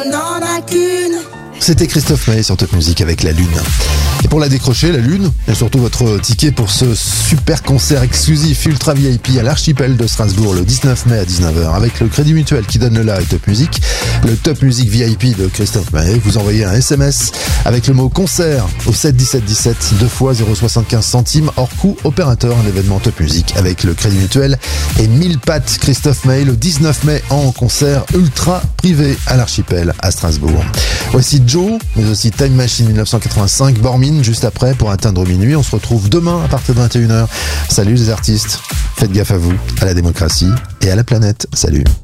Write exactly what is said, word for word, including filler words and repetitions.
on n'en a qu'une. C'était Christophe Maé sur Top Music avec La Lune. Et pour la décrocher, La Lune, et surtout votre ticket pour ce super concert exclusif Ultra V I P à l'Archipel de Strasbourg le dix-neuf mai à dix-neuf heures avec le Crédit Mutuel qui donne le la et Top Music, le Top Music V I P de Christophe Maé, vous envoyez un S M S avec le mot concert au sept dix-sept dix-sept, deux fois zéro virgule soixante-quinze centimes hors coût opérateur, un événement Top Music avec le Crédit Mutuel et mille pattes Christophe Maé le dix-neuf mai en concert ultra privé à l'Archipel à Strasbourg. Voici Joe, mais aussi Time Machine dix-neuf cent quatre-vingt-cinq, Bormin juste après pour atteindre minuit. On se retrouve demain à partir de vingt et une heures. Salut les artistes, faites gaffe à vous, à la démocratie et à la planète. Salut.